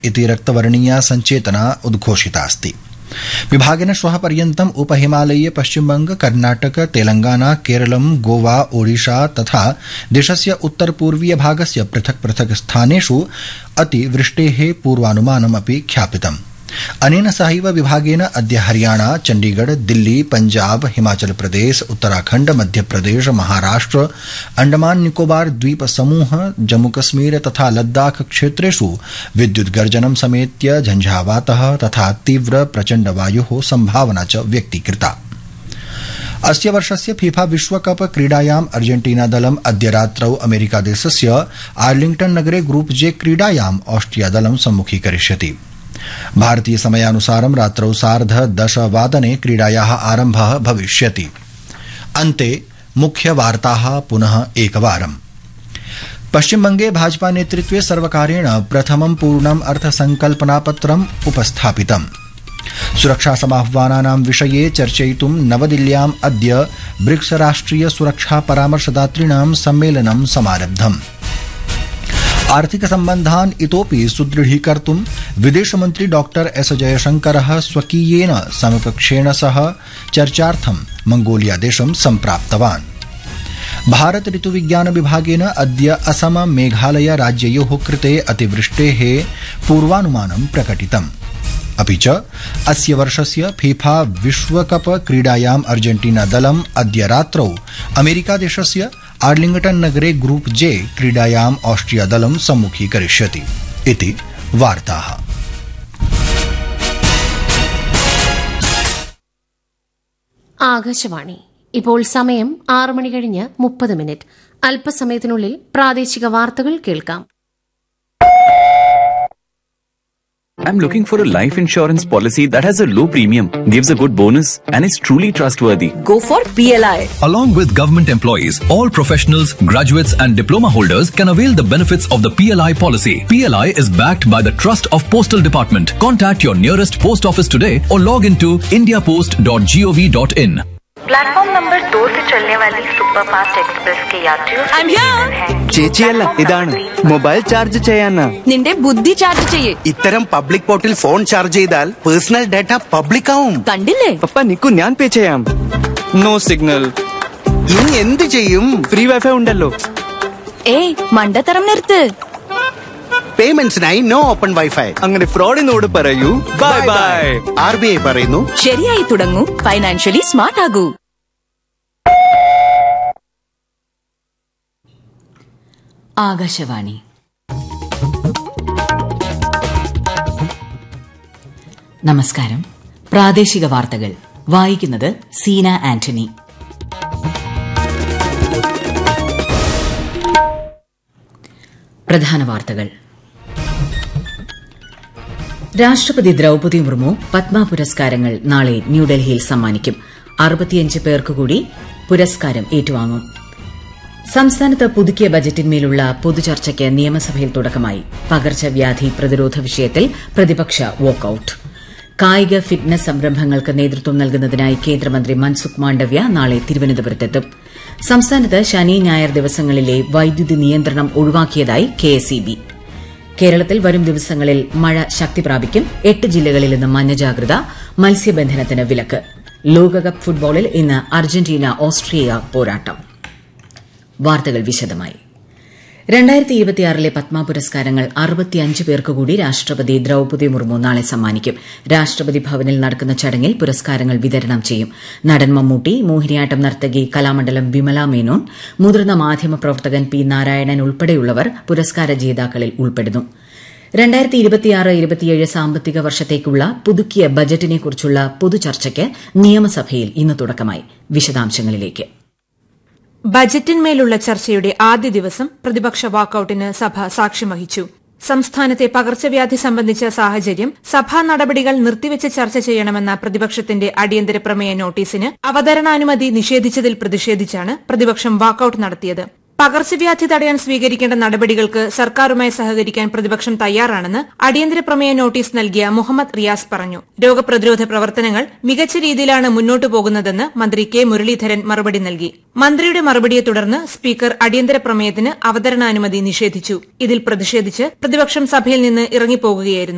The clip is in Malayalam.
इति रक्तवर्णीया सञ्चेतना उद्घोषिता अस्ति। विभागेन श्वः पर्यन्तम् उपहिमालयीय पश्चिमबंग, कर्नाटक, तेलंगाना, केरलम, गोवा, ओडिशा तथा देशस्य उत्तरपूर्वीय भागस्य पृथक् पृथक् स्थानेषु अतिवृष्टेः पूर्वानुमानमपि ख्यापितम्। अनेन सहैव विभागेन अद्य हरियाणा, चण्डीगढ़, दिल्ली, पञ्जाब, हिमाचल प्रदेश, उत्तराखण्ड, मध्यप्रदेश, महाराष्ट्र, अण्डमान निकोबार द्वीप समूह, जम्मूकश्मीर तथा लद्दाख क्षेत्रेषु विद्युद्गर्जनं समेत्य झञ्झावातः तथा तीव्र प्रचण्ड वायोः संभावना च व्यक्तीकृता। अस्य वर्षस्य फीफा विश्वकप क्रीडायाम् अर्जेन्टीना दलम् अद्य रात्रौ अमेरिकादेशस्य आर्लिंग्टन नगरे ग्रुप जे क्रीडायाम् ऑस्ट्रिया दलं सम्मुखीकरिष्यति। भारतीय समयानुसारं रात्रौ 10:30 क्रीडायाः आरम्भः भविष्यति। अन्ते मुख्यवार्ताः पुनः एकवारम्। पश्चिमबंगे भाजपा नेतृत्वे सर्वकारेण प्रथमं पूर्णम् अर्थसंकल्पनापत्रम् उपस्थापितम्। सुरक्षा समाह्वानानां विषये चर्चयितुं नवदिल्ल्याम् अद्य ब्रिक्स राष्ट्रिय सुरक्षा परामर्शदातॄणां सम्मेलनं समारब्धम्। आर्थिक सम्बन्धान् इतोपि सुदृढीकर्तुं विदेशमन्त्री डॉक्टर एस जयशंकरः स्वकीयेन समकक्षेण सह चर्चार्थं मंगोलिया देशं सम्प्राप्तवान्। भारत ऋतुविज्ञान विभागेन अद्य असम मेघालय राज्ययोः कृते अतिवृष्टेः पूर्वानुमानं प्रकटितम्। अपि च अस्य वर्षस्य फीफा विश्वकप क्रीडायाम् अर्जेन्टीना दलम् अद्य रात्रौ अमेरिकादेशस्य आर्लिंगटन नगरे ग्रुप जे क्रीडायाम् ऑस्ट्रिया दलं सम्मुखीकरिष्यति इति वार्ताः। ആകാശവാണി. ഇപ്പോൾ സമയം 6:30 അല്പസമയത്തിനുള്ളിൽ പ്രാദേശിക വാർത്തകൾ കേൾക്കാം. I'm looking for a life insurance policy that has a low premium, gives a good bonus, and is truly trustworthy. Go for PLI. Along with government employees, all professionals, graduates, and diploma holders can avail the benefits of the PLI policy. PLI is backed by the Trust of Postal Department. Contact your nearest post office today or log into indiapost.gov.in. Platform number 2 से चलने वाली सुपरफास्ट एक्सप्रेस के यात्रियों ചേച്ചിയല്ല ഇതാണ് മൊബൈൽ ചാർജ് ചെയ്യാനാ നിന്റെ ബുദ്ധി ചാർജ് ചെയ്യേ ഇത്തരം പബ്ലിക് പോർട്ടിൽ ഫോൺ ചാർജ് ചെയ്താൽ പേഴ്സണൽ ഡാറ്റ പബ്ലിക് ആവും കണ്ടില്ലേ പപ്പ നിക്കു ഞാൻ പേ ചെയ്യാം നോ സിഗ്നൽ ഇനി എന്ത് ചെയ്യും ഫ്രീ വൈഫൈ ഉണ്ടല്ലോ ഏയ് മണ്ടത്തരം നിർത്ത് പേയ്മെന്റ്സിനായി നോ ഓപ്പൺ വൈഫൈ അങ്ങനെ ഫ്രോഡിനോട് പറയൂ ബൈ ബൈ RBI പറയുന്നു ശരിയായി തുടങ്ങൂ ഫൈനാൻഷ്യലി സ്മാർട്ട് ആകൂ ആകാശവാണി നമസ്കാരം പ്രാദേശിക വാർത്തകൾ വായിക്കുന്നത് സീന ആന്റണി പ്രധാന വാർത്തകൾ രാഷ്ട്രപതി ദ്രൌപദി മുർമു പത്മ പുരസ്കാരങ്ങൾ നാളെ ന്യൂഡൽഹിയിൽ സമ്മാനിക്കും 65 പേർക്ക് കൂടി പുരസ്കാരം ഏറ്റുവാങ്ങും സംസ്ഥാനത്ത് പുതുക്കിയ ബജറ്റിന്മേലുള്ള പൊതുചർച്ചയ്ക്ക് നിയമസഭയിൽ തുടക്കമായി പകർച്ചവ്യാധി പ്രതിരോധ വിഷയത്തിൽ പ്രതിപക്ഷ വാക്കൌട്ട് കായിക ഫിറ്റ്നസ് സംരംഭങ്ങൾക്ക് നേതൃത്വം നൽകുന്നതിനായി കേന്ദ്രമന്ത്രി മൻസുഖ് മാണ്ഡവ്യ നാളെ തിരുവനന്തപുരത്തെത്തും സംസ്ഥാനത്ത് ശനി ഞായർ ദിവസങ്ങളിലെ വൈദ്യുതി നിയന്ത്രണം ഒഴിവാക്കിയതായി KSEB കേരളത്തിൽ വരും ദിവസങ്ങളിൽ മഴ ശക്തി പ്രാപിക്കും 8 ജില്ലകളിൽ ഇന്ന് മഞ്ഞ ജാഗ്രത മത്സ്യബന്ധനത്തിന് വിലക്ക് ലോകകപ്പ് ഫുട്ബോളിൽ ഇന്ന് അർജന്റീന ഓസ്ട്രിയ പോരാട്ടം വാർത്തകൾ വിശദമായി 2026 പത്മ പുരസ്കാരങ്ങൾ 65 പേർക്ക് കൂടി രാഷ്ട്രപതി ദ്രൌപദി മുർമു നാളെ സമ്മാനിക്കും രാഷ്ട്രപതി ഭവനിൽ നടക്കുന്ന ചടങ്ങിൽ പുരസ്കാരങ്ങൾ വിതരണം ചെയ്യും നടൻ മമ്മൂട്ടി മോഹിനിയാട്ടം നർത്തകി കലാമണ്ഡലം വിമല മേനോൻ മുതിർന്ന മാധ്യമപ്രവർത്തകൻ P നാരായണൻ ഉൾപ്പെടെയുള്ളവർ പുരസ്കാര ജേതാക്കളിൽ ഉൾപ്പെടുന്നു 2026-27 സാമ്പത്തിക വർഷത്തേക്കുള്ള പുതുക്കിയ ബജറ്റിനെക്കുറിച്ചുള്ള പൊതുചർച്ചയ്ക്ക് നിയമസഭയിൽ ഇന്ന് തുടക്കമായി വിശദാംശങ്ങളിലേക്ക് ബജറ്റിന്മേലുള്ള ചർച്ചയുടെ ആദ്യ ദിവസം പ്രതിപക്ഷ വാക്കൌട്ടിന് സഭ സാക്ഷ്യം വഹിച്ചു സംസ്ഥാനത്തെ പകർച്ചവ്യാധി സംബന്ധിച്ച സാഹചര്യം സഭാ നടപടികൾ നിർത്തിവെച്ച് ചർച്ച ചെയ്യണമെന്ന പ്രതിപക്ഷത്തിന്റെ അടിയന്തര പ്രമേയ നോട്ടീസിന് അവതരണാനുമതി നിഷേധിച്ചതിൽ പ്രതിഷേധിച്ചാണ് പ്രതിപക്ഷം വാക്കൌട്ട് നടത്തിയത് പകർച്ചവ്യാധി തടയാൻ സ്വീകരിക്കേണ്ട നടപടികൾക്ക് സർക്കാരുമായി സഹകരിക്കാൻ പ്രതിപക്ഷം തയ്യാറാണെന്ന് അടിയന്തര പ്രമേയ നോട്ടീസ് നൽകിയ മുഹമ്മദ് റിയാസ് പറഞ്ഞു രോഗപ്രതിരോധ പ്രവർത്തനങ്ങൾ മികച്ച രീതിയിലാണ് മുന്നോട്ടു പോകുന്നതെന്ന് മന്ത്രി K മുരളീധരൻ മറുപടി നൽകി മന്ത്രിയുടെ മറുപടിയെ തുടർന്ന് സ്പീക്കർ അടിയന്തര പ്രമേയത്തിന് അവതരണാനുമതി നിഷേധിച്ചു ഇതിൽ പ്രതിഷേധിച്ച് പ്രതിപക്ഷം സഭയിൽ നിന്ന് ഇറങ്ങിപ്പോകുകയായിരുന്നു